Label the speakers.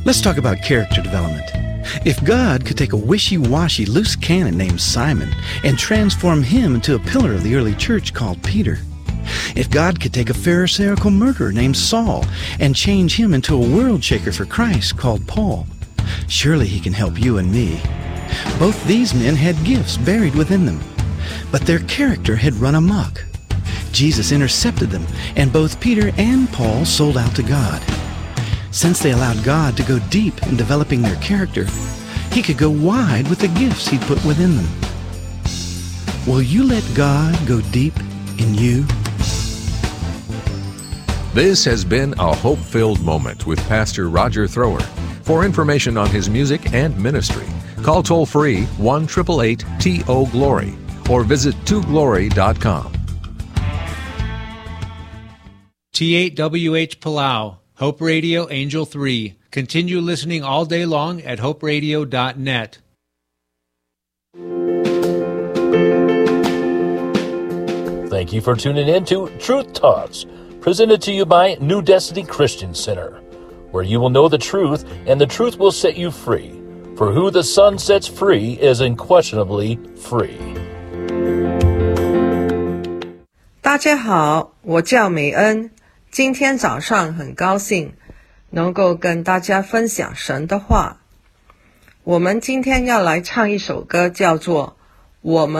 Speaker 1: Let's talk about character development. If God could take a wishy-washy loose cannon named Simon and transform him into a pillar of the early church called Peter, if God could take a pharisaical murderer named Saul and change him into a world shaker for Christ called Paul, surely he can help you and me. Both these men had gifts buried within them, but their character had run amok. Jesus intercepted them, and both Peter and Paul sold out to God. Since they allowed God to go deep in developing their character, he could go wide with the gifts he'd put within them. Will you let God go deep in you?
Speaker 2: This has been a hope-filled moment with Pastor Roger Thrower. For information on his music and ministry, call toll-free 1-888-TO-GLORY or visit toglory.com.
Speaker 3: T8WH Palau, Hope Radio Angel 3. Continue listening all day long at hoperadio.net.
Speaker 4: Thank you for tuning in to Truth Talks, presented to you by New Destiny Christian Center, where you will know the truth and the truth will set you free. For who the Son sets free is unquestionably free.
Speaker 5: 大家好，我叫美恩。今天早上很高兴能够跟大家分享神的话。我们今天要来唱一首歌，叫做《我们